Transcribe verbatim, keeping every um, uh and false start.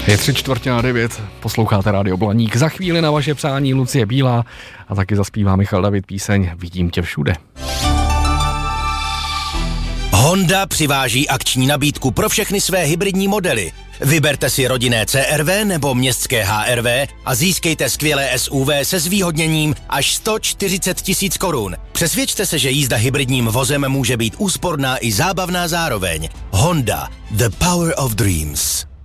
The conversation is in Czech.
Je tři čtvrtě na devět, posloucháte Rádio Blaník. Za chvíli na vaše přání Lucie Bílá a taky zaspívá Michal David píseň Vidím tě všude. Honda přiváží akční nabídku pro všechny své hybridní modely. Vyberte si rodinné C R V nebo městské H R V a získejte skvělé S U V se zvýhodněním až sto čtyřicet tisíc korun. Přesvědčte se, že jízda hybridním vozem může být úsporná i zábavná zároveň. Honda, the power of dreams.